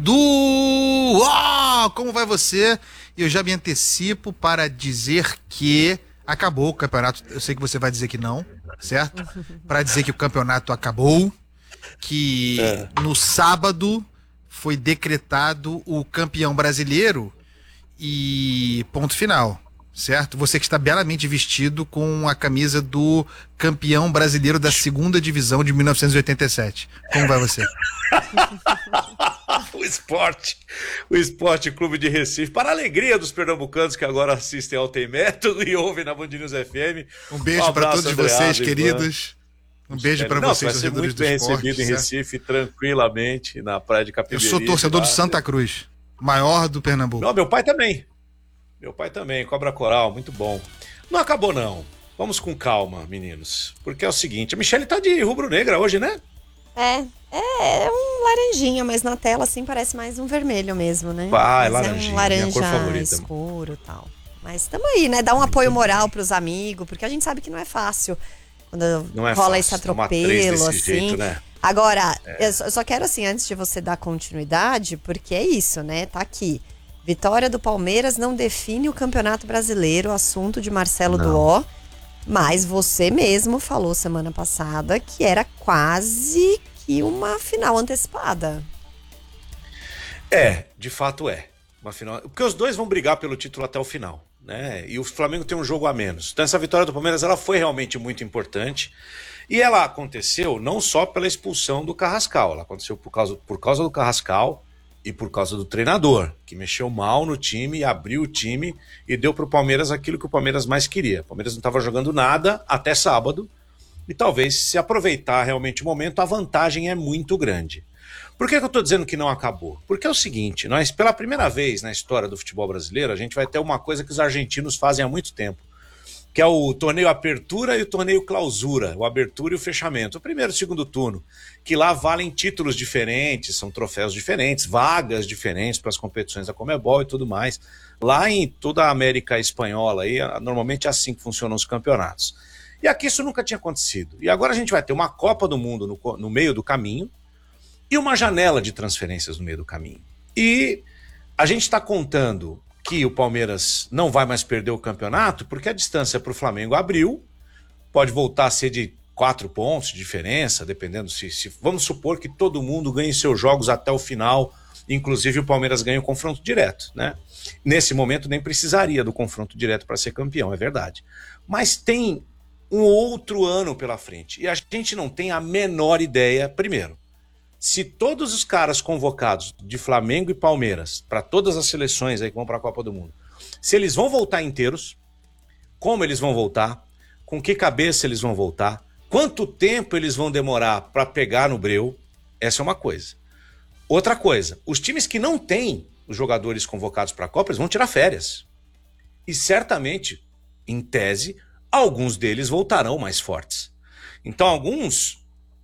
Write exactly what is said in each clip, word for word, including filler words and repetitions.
Dudu! Oh, como vai você? Eu já me antecipo para dizer que acabou o campeonato. Eu sei que você vai dizer que não, certo? Para dizer que o campeonato acabou, que É. no sábado foi decretado o campeão brasileiro e ponto final, certo? Você que está belamente vestido com a camisa do campeão brasileiro da segunda divisão de mil novecentos e oitenta e sete. Como vai você? O esporte, o Esporte Clube de Recife, para a alegria dos pernambucanos que agora assistem ao Tem Método e ouvem na Band News F M. Um beijo para todos André vocês, Ava, queridos. Um beijo para vocês, vai ser muito do bem esporte, recebido em certo? Recife, tranquilamente, na praia de Eu Capivari. sou torcedor lá. do Santa Cruz, maior do Pernambuco. Não, meu pai também. Meu pai também, Cobra Coral, muito bom. Não acabou, não. Vamos com calma, meninos. Porque é o seguinte, a Michelle tá de rubro-negra hoje, né? É, é, é um laranjinha, mas na tela assim parece mais um vermelho mesmo, né? Ah, é Mas laranjinha, é um minha laranja cor favorita. escuro e tal. Mas tamo aí, né? Dá um apoio moral pros amigos, porque a gente sabe que não é fácil quando Não é rola fácil, esse é uma atriz atropelo, desse assim. jeito, né? Agora, eu só- eu só quero assim, antes de você dar continuidade, porque é isso, né? Tá aqui. Vitória do Palmeiras não define o Campeonato Brasileiro, assunto de Marcelo Duó. Mas você mesmo falou semana passada que era quase que uma final antecipada. É, de fato é. Uma final... Porque os dois vão brigar pelo título até o final, né? E o Flamengo tem um jogo a menos. Então essa vitória do Palmeiras ela foi realmente muito importante. E ela aconteceu não só pela expulsão do Carrascal, ela aconteceu por causa, por causa do Carrascal e por causa do treinador, que mexeu mal no time, abriu o time e deu para o Palmeiras aquilo que o Palmeiras mais queria. O Palmeiras não estava jogando nada até sábado e talvez se aproveitar realmente o momento, a vantagem é muito grande. Por que, que eu estou dizendo que não acabou? Porque é o seguinte, nós pela primeira vez na história do futebol brasileiro, a gente vai ter uma coisa que os argentinos fazem há muito tempo, que é o torneio Apertura e o torneio Clausura, o Abertura e o Fechamento, o primeiro e o segundo turno, que lá valem títulos diferentes, são troféus diferentes, vagas diferentes para as competições da Conmebol e tudo mais. Lá em toda a América Espanhola, aí, normalmente é assim que funcionam os campeonatos. E aqui isso nunca tinha acontecido. E agora a gente vai ter uma Copa do Mundo no, no meio do caminho e uma janela de transferências no meio do caminho. E a gente está contando que o Palmeiras não vai mais perder o campeonato, porque a distância para o Flamengo abriu, pode voltar a ser de quatro pontos de diferença, dependendo se, se... Vamos supor que todo mundo ganhe seus jogos até o final, inclusive o Palmeiras ganha o confronto direto, né? Nesse momento nem precisaria do confronto direto para ser campeão, é verdade. Mas tem um outro ano pela frente, e a gente não tem a menor ideia, primeiro, se todos os caras convocados de Flamengo e Palmeiras, para todas as seleções aí que vão para a Copa do Mundo, se eles vão voltar inteiros, como eles vão voltar, com que cabeça eles vão voltar, quanto tempo eles vão demorar para pegar no breu, essa é uma coisa. Outra coisa, os times que não têm os jogadores convocados para a Copa, eles vão tirar férias. E certamente, em tese, alguns deles voltarão mais fortes. Então alguns...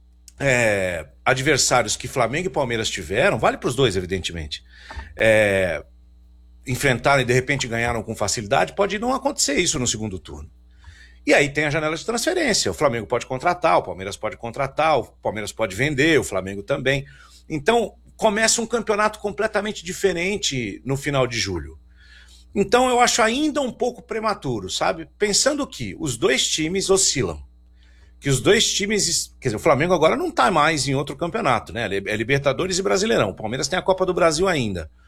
É, adversários que Flamengo e Palmeiras tiveram, vale para os dois, evidentemente, é, enfrentaram e de repente ganharam com facilidade, pode não acontecer isso no segundo turno. E aí tem a janela de transferência, o Flamengo pode contratar, o Palmeiras pode contratar, o Palmeiras pode vender, o Flamengo também. Então começa um campeonato completamente diferente no final de julho. Então eu acho ainda um pouco prematuro, sabe? Pensando que os dois times oscilam, que os dois times, quer dizer, o Flamengo agora não está mais em outro campeonato, né? É Libertadores e Brasileirão. O Palmeiras tem a Copa do Brasil ainda.